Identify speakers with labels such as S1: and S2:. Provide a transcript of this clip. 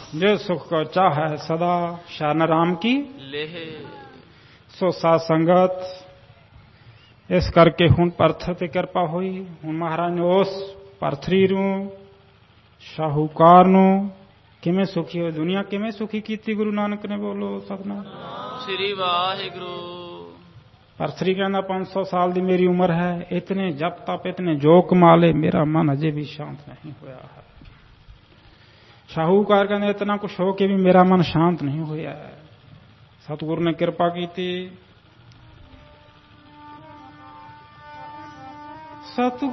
S1: जो सुख को चाह है सदा शरण राम की
S2: लेह।
S1: सो साथ संगत इस करके ਹੁਣ ਪਰਥ ਤੇ ਕਿਰਪਾ ਹੋਈ। ਹੁਣ ਮਹਾਰਾਜ ਨੇ ਉਸ ਪਰਥਰੀ ਨੂੰ ਸ਼ਾਹੂਕਾਰ ਨੂੰ ਕਿਵੇਂ ਸੁਖੀ ਹੋਈ ਦੁਨੀਆ ਕਿਵੇਂ ਸੁਖੀ ਕੀਤੀ ਗੁਰੂ ਨਾਨਕ ਨੇ। ਬੋਲੋ ਸਤਿਨਾਮ
S2: ਸ੍ਰੀ ਵਾਹਿਗੁਰੂ।
S1: ਪਰਥਰੀ ਕਹਿੰਦਾ 500 ਸਾਲ ਦੀ ਮੇਰੀ ਉਮਰ ਹੈ, ਇਤਨੇ ਜਪ ਤਪ ਇਤਨੇ ਜੋ ਕਮਾ ਲੇ, ਮੇਰਾ ਮਨ ਅਜੇ ਵੀ ਸ਼ਾਂਤ ਨਹੀਂ ਹੋਇਆ ਹੈ। ਸ਼ਾਹੂਕਾਰ ਕਹਿੰਦੇ ਇਤਨਾ ਕੁਛ ਹੋ ਕੇ ਵੀ ਮੇਰਾ ਮਨ ਸ਼ਾਂਤ ਨਹੀਂ ਹੋਇਆ ਹੈ। ਸਤਿਗੁਰੂ ਨੇ ਕਿਰਪਾ ਕੀਤੀ। ਸਤਿਗੁਰੂ